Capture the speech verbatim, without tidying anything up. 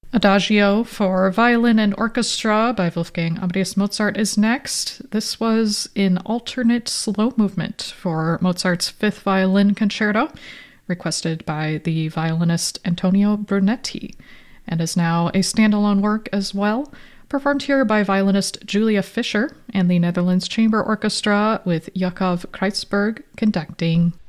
Adagio for violin and orchestra by Wolfgang Amadeus Mozart is next. This was in alternate slow movement for Mozart's Fifth Violin Concerto, requested by the violinist Antonio Brunetti, and is now a standalone work as well, performed here by violinist Julia Fischer and the Netherlands Chamber Orchestra with Yakov Kreuzberg conducting.